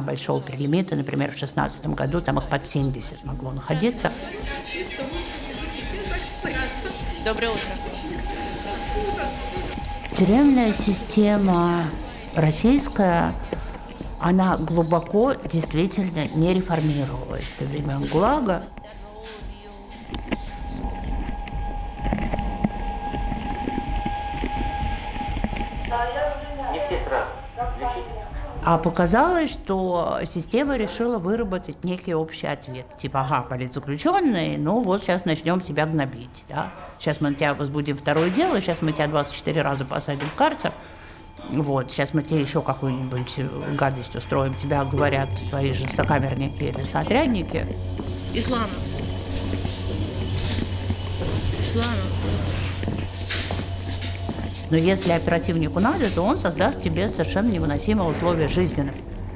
большого перелимита, например, в 2016 году там их под 70 могло находиться. Доброе утро. Тюремная система российская, она глубоко действительно не реформировалась со времен ГУЛАГа. Не все сразу. А показалось, что система решила выработать некий общий ответ. Типа, ага, политзаключенный, ну вот сейчас начнем тебя гнобить. Да? Сейчас мы на тебя возбудим второе дело, сейчас мы тебя 24 раза посадим в карцер. Вот, сейчас мы тебе еще какую-нибудь гадость устроим. Тебя говорят твои же сокамерники или соотрядники. Исламов. Но если оперативнику надо, то он создаст тебе совершенно невыносимые условия жизненные.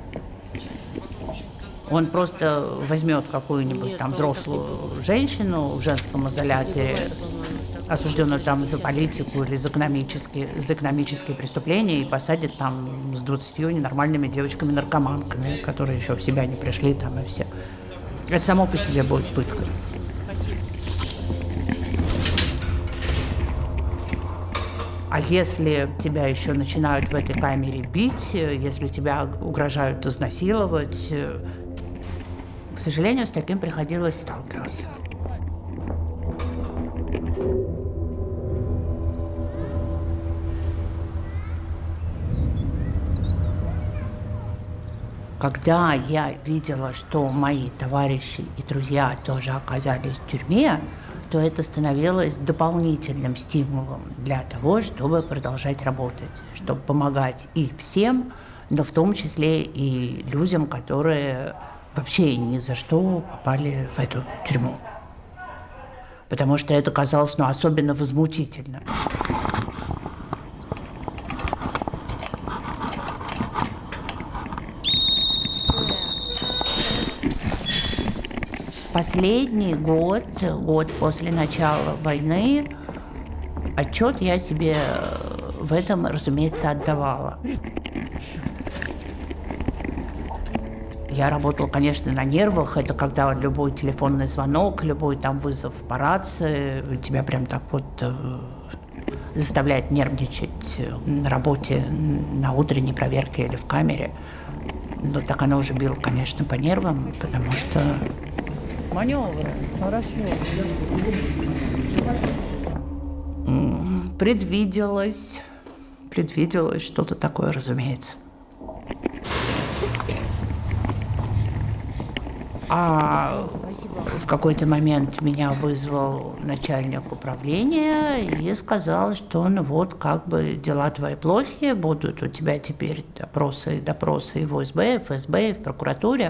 Он просто возьмет какую-нибудь там взрослую женщину в женском изоляторе, осужденную там за политику или за экономические преступления, и посадит там с 20 ненормальными девочками-наркоманками, которые еще в себя не пришли там и все. Это само по себе будет пыткой. Спасибо. А если тебя еще начинают в этой камере бить, если тебя угрожают изнасиловать, к сожалению, с таким приходилось сталкиваться. Когда я видела, что мои товарищи и друзья тоже оказались в тюрьме, то это становилось дополнительным стимулом для того, чтобы продолжать работать, чтобы помогать и всем, но в том числе и людям, которые вообще ни за что попали в эту тюрьму. Потому что это казалось, особенно возмутительным. Последний год после начала войны, отчет я себе в этом, разумеется, отдавала. Я работала, конечно, на нервах. Это когда любой телефонный звонок, любой там вызов по рации тебя прям так вот заставляет нервничать на работе, на утренней проверке или в камере. Но так оно уже било, конечно, по нервам, потому что... Маневры. Хорошо. Предвиделось что-то такое, разумеется. А в какой-то момент меня вызвал начальник управления и сказал, что вот как бы дела твои плохи, будут у тебя теперь допросы и в ОСБ, в ФСБ, и в прокуратуре.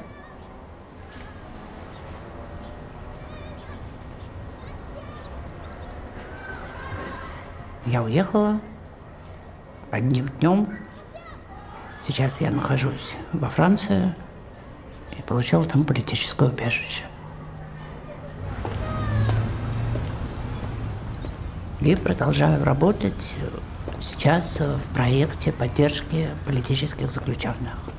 Я уехала одним днем. Сейчас я нахожусь во Франции и получила там политическое убежище. И продолжаю работать сейчас в проекте поддержки политических заключенных.